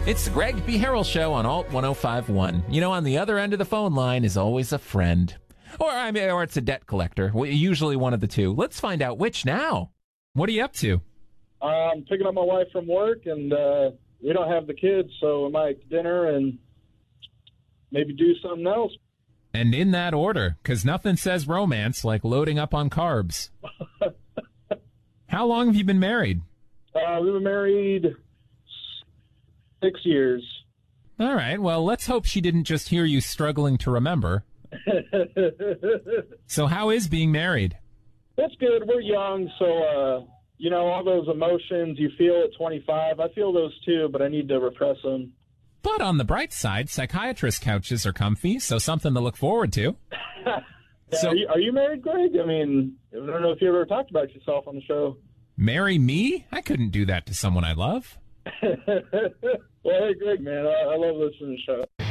It's the Greg B. Harrell Show on Alt 1051. You know, on the other end of the phone line is always a friend. Or it's a debt collector. Usually one of the two. Let's find out which now. What are you up to? I'm picking up my wife from work, and we don't have the kids, so I might dinner and maybe do something else. And in that order, because nothing says romance like loading up on carbs. How long have you been married? We've been married 6 years. All right, well, let's hope she didn't just hear you struggling to remember. So how is being married? It's good. We're young, so, all those emotions you feel at 25, I feel those too, but I need to repress them. But on the bright side, psychiatrist couches are comfy, so something to look forward to. So, are you married, Greg? I mean, I don't know if you ever talked about yourself on the show. Marry me? I couldn't do that to someone I love. Well, hey, Greg, man, I love listening to the show.